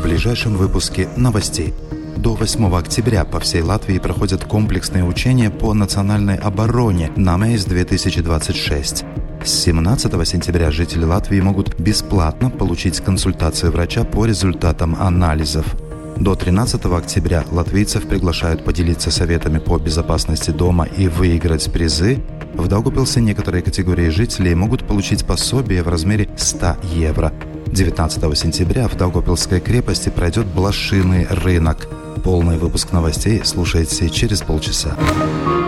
ближайшем выпуске новостей. До 8 октября по всей Латвии проходят комплексные учения по национальной обороне «Намейс-2026». С 17 сентября жители Латвии могут бесплатно получить консультации врача по результатам анализов. До 13 октября латвийцев приглашают поделиться советами по безопасности дома и выиграть призы. В Даугавпилсе некоторые категории жителей могут получить пособие в размере 100 евро. 19 сентября в Даугавпилской крепости пройдет блошиный рынок. Полный выпуск новостей слушайте через полчаса.